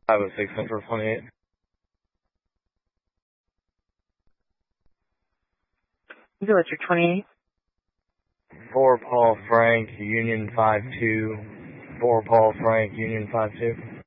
506 Central 28. Electric 28. 4 Paul Frank, Union 52. 4 Paul Frank, Union 52.